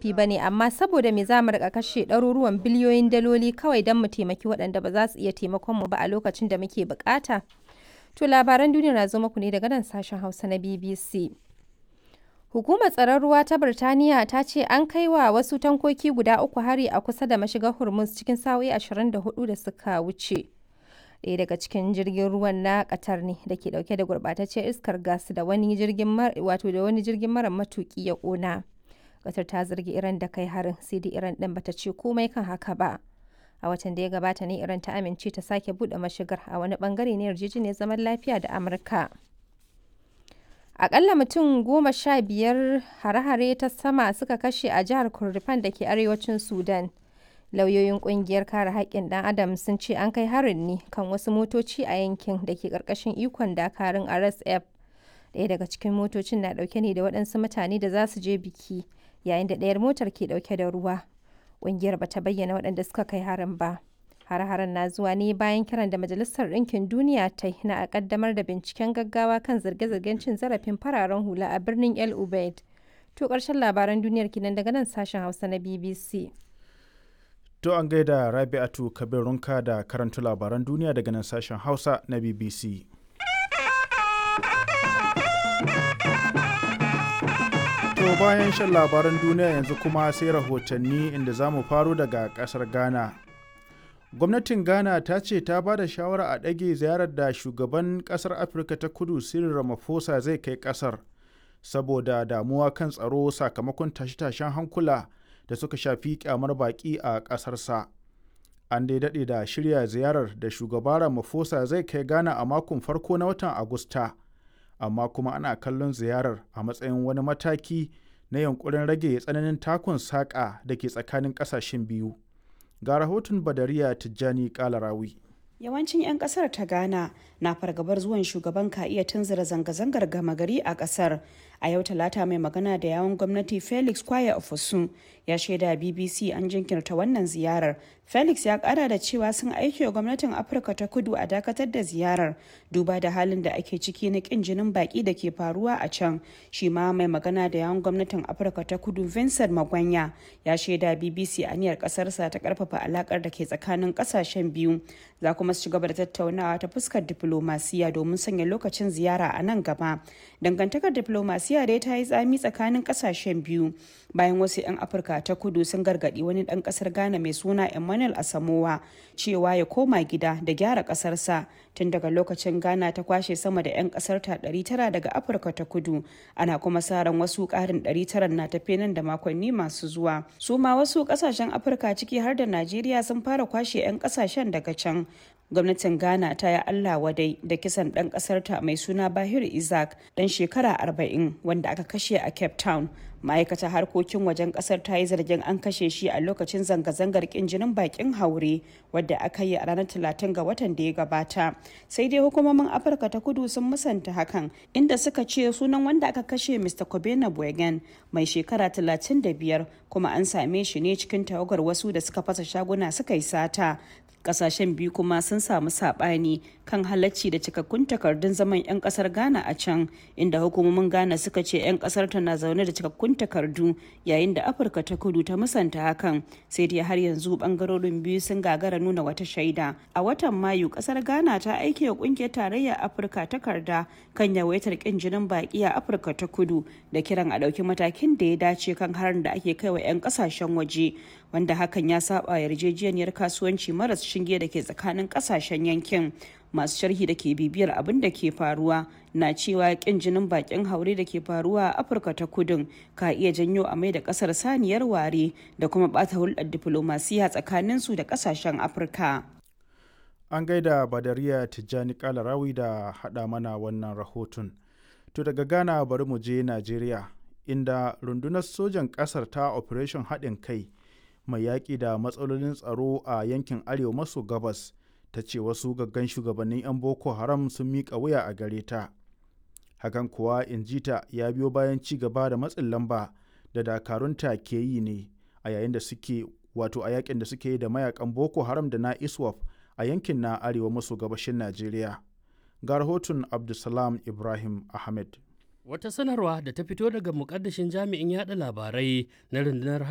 laifi ba ne, amma saboda me za mu rika kashe ɗaruruwan biliyoyin daloli kawai don mu taimaki waɗanda ba za su iya taimakon mu ba a lokacin da muke bukata? To labaran duniya na zo muku ne daga nan sashen Hausa na BBC. Hukumar tsaron ruwa ta Birtaniya ta ce an kai wa wasu tankoki guda 3 hari a kusa da mashigar Hormuz cikin sa'o'i 24 da suka wuce. Ɗaya daga cikin jirgin ruwan na Qatar ne da ke dauke da gurbataccen iskar gas da wani jirgin mara matuki ya kona. Qatar ta zargi Iran da kai harin, sai dai Iran din bata ce komai kan haka ba. A watan da ya gabata ne Iran ta amince ta sake bude mashigar a wani bangare na yarjejeniyar zaman lafiya da Amurka. Akalla mutum 15 hare-hare ta sama suka kashe a jihar Kordofan da ke arewacin Sudan. Lauyoyin kungiyar kare haƙƙin ɗan Adam sun ce an kai harin ne kan wasu motoci a yankin da ke ƙarƙashin ikon dakarun RSF. Ɗaya daga cikin motocin na ɗauke ne da waɗansu mutane da za su je biki, yayin da ɗayar motar ke ɗauke da ruwa. Ƙungiyar bata bayyana waɗanda suka kai harin ba. Hare-haren na zuwa ne bayan kiran da Majalisar Ɗinkin Duniya ta yi na a ƙaddamar da binciken gaggawa kan zarge-zargen cin zarafin fararen hula a birnin El Ubaid. To ƙarshen labaran duniyar kenan daga nan sashen Hausa na BBC. To an gaida Rabi'atu Kabirunka da karanta labaran duniya daga nan sashen Hausa na BBC. To bayan shan labaran duniya yanzu kuma sai rahotanni inda za mu faro daga ƙasar Ghana. Gwamnatin Ghana ta ce ta ba da shawara a ɗage ziyarar da shugaban ƙasar Afirka ta Kudu Cyril Ramaphosa zai kai ƙasar saboda damuwa kan tsaro sakamakon tashe-tashen hankula da suka shafi kyamar baƙi a ƙasarsa. An dai daɗe da shirya ziyarar da shugaba Ramaphosa zai kai Ghana a makon farko na watan Agusta, amma kuma ana kallon ziyarar a matsayin wani mataki na yunkurin rage tsananin takun saƙa da ke tsakanin ƙasashen biyu. Ga rahoton Badariya Tijjani Kalarawi. Yawancin 'yan kasar ta Ghana na fargabar zuwan shugaban ka iya tunzura zanga-zangar gama gari a kasar. A yau Talata mai magana da yawun gwamnati Felix Kwaya Ofosun ya shaida BBC an jinkirta wannan ziyarar. Felix ya kara da cewa sun aiki wa gwamnatin Afirka ta Kudu a dakatar da ziyarar duba da halin da ake ciki na kin jinin baki da ke faruwa a can. Shi ma mai magana da yawun gwamnatin Afirka ta Kudu Vincent Magwanya ya shaida BBC aniyar kasarsa ta karfafa alakar da ke tsakanin kasashen biyu. Za kuma su ci gaba da tattaunawa ta fuskar diplomasiya domin sanya lokacin ziyara a nan gaba. Dangantakar diplomasiya dai ta yi tsami tsakanin kasashen biyu bayan wasu 'yan Afirka ta Kudu sun gargadi wani dan kasar Ghana mai suna Emmanuel Asamoah cewa ya koma gida da gyara kasarsa. Tun daga lokacin Ghana ta kwashe sama da 'yan kasar ta 900 daga Afirka ta Kudu, ana kuma sa ran wasu karin 900 na tafe nan da makonni masu zuwa. Su ma wasu kasashen Afirka ciki har da Najeriya sun fara kwashe 'yan kasashen daga can. Gwamnatin Ghana ta yi Allah wadai da kisan ɗan ƙasarta mai suna Bahir Isaac ɗan shekara 40 wanda aka kashe a Cape Town. Ma'aikatar harkokin wajen ƙasar ta yi zargin an kashe shi a lokacin zanga-zangar ƙin jinin bakin haure wadda aka yi a ranar 30 ga watan da ya gabata. Sai dai hukumomin Afirka ta Kudu sun musanta hakan inda suka ce sunan wanda aka kashe Mr. Kobena Boygan mai shekara 35 kuma an same shi ne cikin tawagar wasu da suka fasa shaguna suka yi sata. Kasashen biyu kuma sun samu sabani kan halacci da cikakkun takardun zaman 'yan kasar Ghana a can, inda hukumomin Ghana suka ce 'yan kasar ta na zaune da cikakkun takardu yayin da Afirka ta Kudu ta musanta hakan. Sai dai har yanzu bangarorin biyu sun gagara nuna wata shaida. A watan Mayu kasar Ghana ta aike wa kungiyar tarayyar Afirka takarda kan yawaitar kin jinin baki a Afirka ta Kudu da kiran a dauki matakin da ya dace kan harin da ake kai wa 'yan kasashen waje, wanda hakan ya saba yarjejeniyar kasuwanci maras shinge da ke tsakanin kasashen yankin. Masu sharhi da ke bibiyar abin da ke faruwa na cewa kin jinin bakin haure da ke faruwa a Afirka ta Kudun ka iya janyo a mai da kasar saniyar ware da kuma bata hulɗar diplomasiya tsakanin su da kasashen Afirka. An gaida Badariya Tijjani Kalarawi da haɗa mana wannan rahoton. To daga Ghana bari mu je Najeriya, inda rundunar sojan ƙasar ta Operation haɗin kai mai yaƙi da matsalolin tsaro a yankin arewa maso gabas ta ce wasu gaggan shugabannin 'yan Boko Haram sun miƙa wuya a gare ta. Hakan kuwa injita ya biyo bayan ci gaba da matsin lamba da dakarunta ke yi ne a yayin da suke a yakin da suke yi da mayakan Boko Haram da na ISWAP a yankin na arewa maso gabashin Najeriya. Ga rahoton Abdulsalam Ibrahim Ahmed. Wata sanarwa da ta fito daga mukaddashin jami'in yada labarai na rundunar